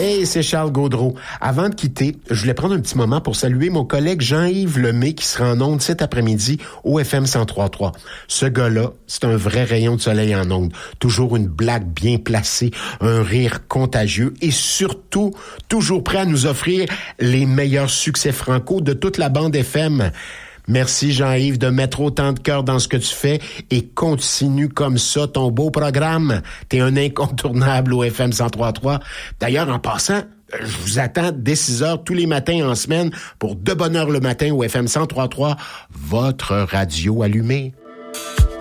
Hey, c'est Charles Gaudreau. Avant de quitter, je voulais prendre un petit moment pour saluer mon collègue Jean-Yves Lemay qui sera en ondes cet après-midi au FM 103.3. Ce gars-là, c'est un vrai rayon de soleil en ondes. Toujours une blague bien placée, un rire contagieux et surtout, toujours prêt à nous offrir les meilleurs succès franco de toute la bande FM. Merci Jean-Yves de mettre autant de cœur dans ce que tu fais et continue comme ça ton beau programme. T'es un incontournable au FM 103.3. D'ailleurs, en passant, je vous attends dès 6h tous les matins en semaine pour De Bonne Heure le matin au FM 103.3, votre radio allumée.